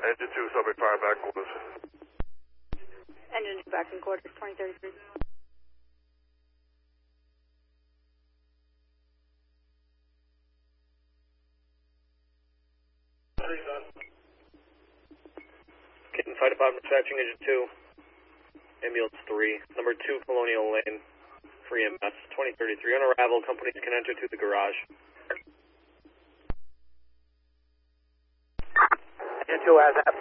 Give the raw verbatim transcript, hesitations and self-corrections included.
Engine two, subject fire back quarters. Engine two back in quarters, twenty thirty-three. Kitten Fire Department dispatching Engine two, ambulance three, number two Colonial Lane, free M S, twenty thirty-three. On arrival, companies can enter to the garage. Engine two has